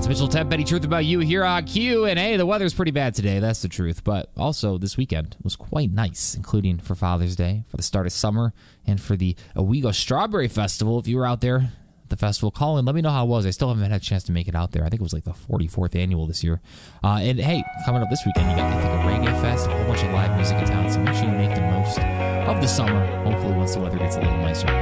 It's Mitchell Temp, Betty Truth About You here on Q. And hey, the weather's pretty bad today, that's the truth. But also, this weekend was quite nice, including for Father's Day, for the start of summer, and for the Owego Strawberry Festival. If you were out there at the festival, call in, let me know how it was. I still haven't had a chance to make it out there. I think it was like the 44th annual this year. And hey, coming up this weekend, you got a reggae fest, a whole bunch of live music in town, so make sure you make the most of the summer, hopefully once the weather gets a little nicer.